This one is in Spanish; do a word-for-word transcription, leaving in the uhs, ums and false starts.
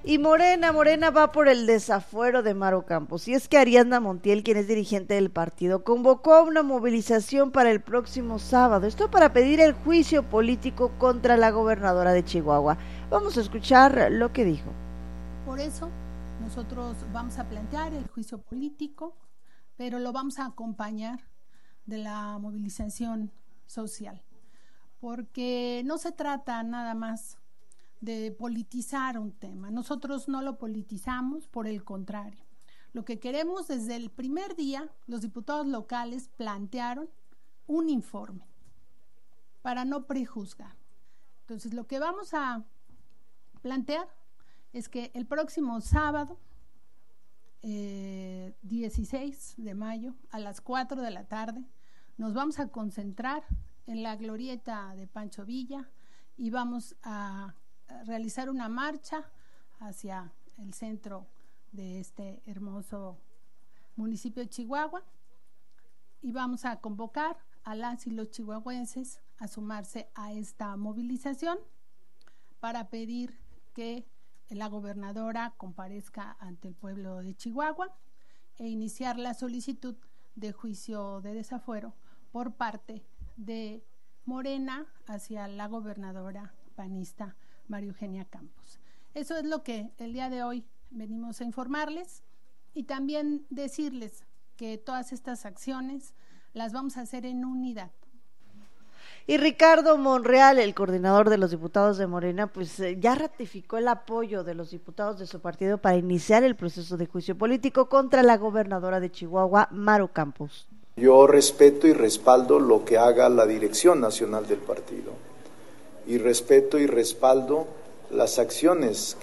Y Morena, Morena va por el desafuero de Maru Campos. Y es que Ariadna Montiel, quien es dirigente del partido, convocó a una movilización para el próximo sábado. Esto para pedir el juicio político contra la gobernadora de Chihuahua. Vamos a escuchar lo que dijo. Por eso nosotros vamos a plantear el juicio político, pero lo vamos a acompañar de la movilización social. Porque no se trata nada más de politizar un tema. Nosotros no lo politizamos, por el contrario. Lo que queremos desde el primer día, los diputados locales plantearon un informe para no prejuzgar. Entonces, lo que vamos a plantear es que el próximo sábado, eh, dieciséis de mayo, a las cuatro de la tarde, nos vamos a concentrar en la glorieta de Pancho Villa y vamos a realizar una marcha hacia el centro de este hermoso municipio de Chihuahua y vamos a convocar a las y los chihuahuenses a sumarse a esta movilización para pedir que la gobernadora comparezca ante el pueblo de Chihuahua e iniciar la solicitud de juicio de desafuero por parte de Morena hacia la gobernadora panista María Eugenia Campos. Eso es lo que el día de hoy venimos a informarles y también decirles que todas estas acciones las vamos a hacer en unidad. Y Ricardo Monreal, el coordinador de los diputados de Morena, pues eh, ya ratificó el apoyo de los diputados de su partido para iniciar el proceso de juicio político contra la gobernadora de Chihuahua, Maru Campos. Yo respeto y respaldo lo que haga la dirección nacional del partido y respeto y respaldo las acciones